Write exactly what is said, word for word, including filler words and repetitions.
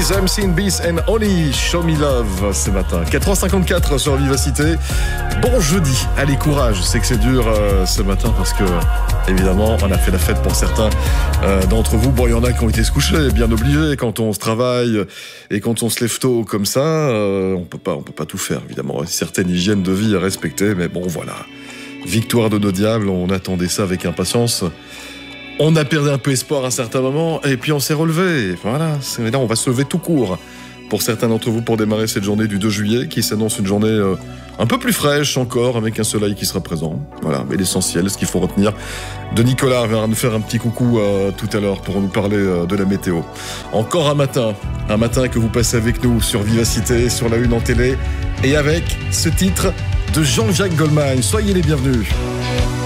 Bees, M C Bees and Only Show Me Love ce matin. quatre heures cinquante-quatre sur Vivacité. Bon jeudi. Allez, courage. Je sais que c'est dur euh, ce matin parce que, évidemment, on a fait la fête pour certains euh, d'entre vous. Bon, il y en a qui ont été se coucher, bien obligés. Quand on se travaille et quand on se lève tôt comme ça, euh, on peut pas, on peut pas tout faire, évidemment. Une certaine hygiène de vie à respecter, mais bon, voilà. Victoire de nos diables, on attendait ça avec impatience. On a perdu un peu espoir à un certain moment, et puis on s'est relevé. Voilà, c'est là, on va se lever tout court. Pour certains d'entre vous, pour démarrer cette journée du deux juillet, qui s'annonce une journée euh, un peu plus fraîche encore, avec un soleil qui sera présent. Voilà, mais l'essentiel, ce qu'il faut retenir. De Nicolas va nous faire un petit coucou euh, tout à l'heure pour nous parler euh, de la météo. Encore un matin, un matin que vous passez avec nous sur Vivacité, sur la une en télé, et avec ce titre de Jean-Jacques Goldman. Soyez les bienvenus.